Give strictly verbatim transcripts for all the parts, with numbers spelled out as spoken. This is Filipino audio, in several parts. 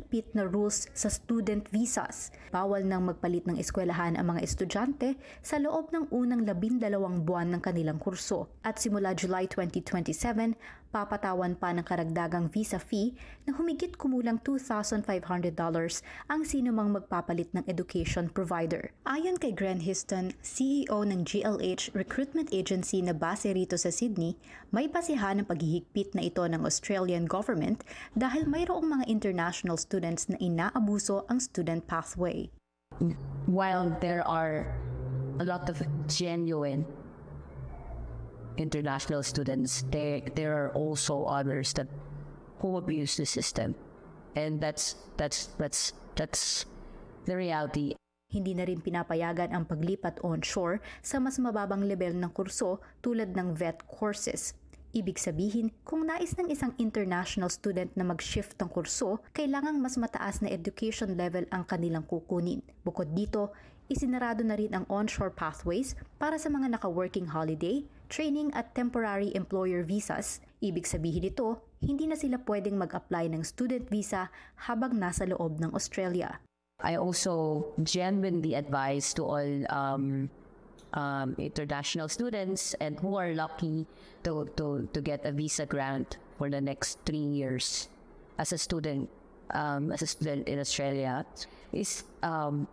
mahigpit na rules sa student visas. Bawal nang magpalit ng eskwelahan ang mga estudyante sa loob ng unang labindalawang buwan ng kanilang kurso. At simula July twenty twenty-seven, papatawan pa ng karagdagang visa fee na humigit kumulang two thousand five hundred dollars ang sinumang magpapalit ng education provider. Ayon kay Gren Histon, C E O ng G L H Recruitment Agency na base rito sa Sydney, may basihan ng paghihigpit na ito ng Australian government dahil mayroong mga international students na inaabuso ang student pathway. While there are a lot of genuine international students, there there are also others that who abuse the system, and that's that's that's that's the reality. Hindi na rin pinapayagan ang paglipat onshore sa mas mababang level ng kurso tulad ng V E T courses. Ibig sabihin, kung nais ng isang international student na mag-shift ng kurso, kailangang mas mataas na education level ang kanilang kukunin. Bukod dito, isinarado na rin ang onshore pathways para sa mga naka-working holiday, training at temporary employer visas. Ibig sabihin nito, hindi na sila pwedeng mag-apply ng student visa habang nasa loob ng Australia. I also genuinely advise to all um, um, international students and who are lucky to, to, to get a visa grant for the next three years as a student, um, as a student in Australia, is um,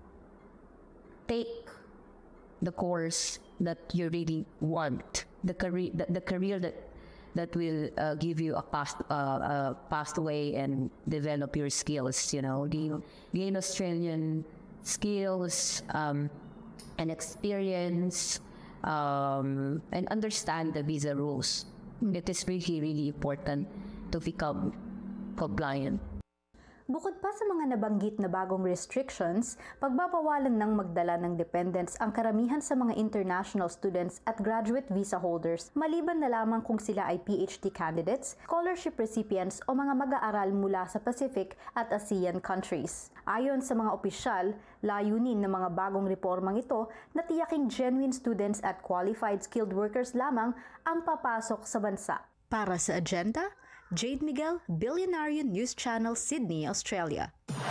take the course that you really want, the career, the, the career that that will uh, give you a path, uh, a pathway and develop your skills. You know, gain, gain Australian skills um, and experience, um, and understand the visa rules. It is really, really important to become compliant. Bukod pa sa mga nabanggit na bagong restrictions, pagbabawalan ng magdala ng dependents ang karamihan sa mga international students at graduate visa holders maliban na lamang kung sila ay P H D candidates, scholarship recipients o mga mag-aaral mula sa Pacific at ASEAN countries. Ayon sa mga opisyal, layunin ng mga bagong reformang ito na tiyaking genuine students at qualified skilled workers lamang ang papasok sa bansa. Para sa Agenda, Jade Miguel, Billionarian News Channel, Sydney, Australia.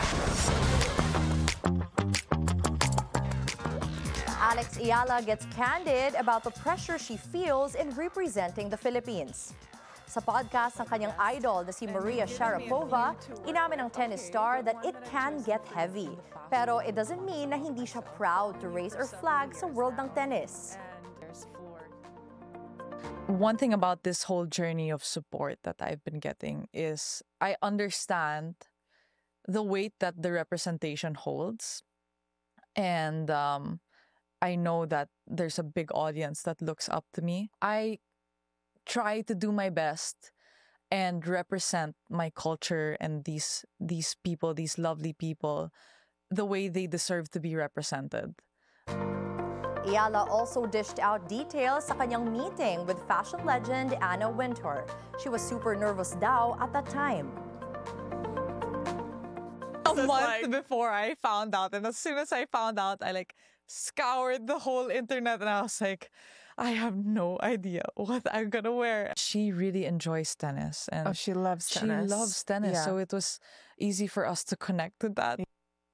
Alex Ayala gets candid about the pressure she feels in representing the Philippines. Sa podcast ng kanyang idol na si Maria Sharapova, inamin ng tennis star that it can get heavy. Pero it doesn't mean na hindi siya proud to raise her flag sa world ng tennis. One thing about this whole journey of support that I've been getting is I understand the weight that the representation holds. And um, I know that there's a big audience that looks up to me. I try to do my best and represent my culture and these these people, these lovely people, the way they deserve to be represented. Ayala also dished out details sa kanyang meeting with fashion legend Anna Wintour. She was super nervous daw at that time. A month like... before I found out, and as soon as I found out, I like scoured the whole internet and I was like, I have no idea what I'm gonna wear. She really enjoys tennis and oh, she loves tennis. She loves tennis, yeah. So it was easy for us to connect to that.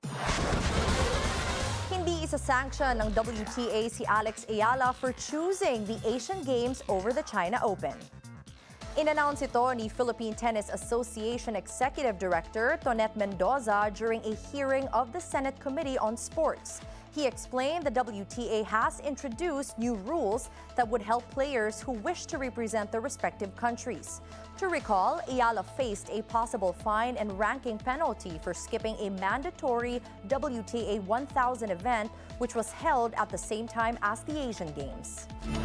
Hindi isa-sanction ng W T A si Alex Ayala for choosing the Asian Games over the China Open. In-announce ito ni Philippine Tennis Association Executive Director Tonet Mendoza during a hearing of the Senate Committee on Sports. He explained the W T A has introduced new rules that would help players who wish to represent their respective countries. To recall, Ayala faced a possible fine and ranking penalty for skipping a mandatory W T A one thousand event, which was held at the same time as the Asian Games.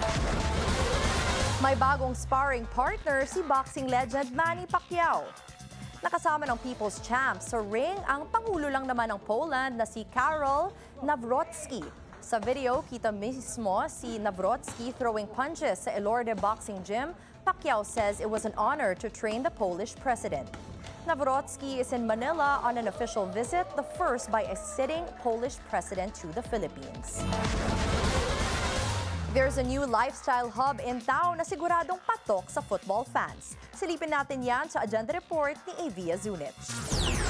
May bagong sparring partner si boxing legend Manny Pacquiao. Nakasama ng People's Champ sa ring ang pangulo lang naman ng Poland na si Karol Nawrocki. Sa video, kita mismo si Nawrocki throwing punches sa Elorde Boxing Gym. Pacquiao says it was an honor to train the Polish president. Nawrocki is in Manila on an official visit, the first by a sitting Polish president to the Philippines. There's a new lifestyle hub in town na siguradong patok sa football fans. Silipin natin yan sa Agenda Report ni Avia Zunich.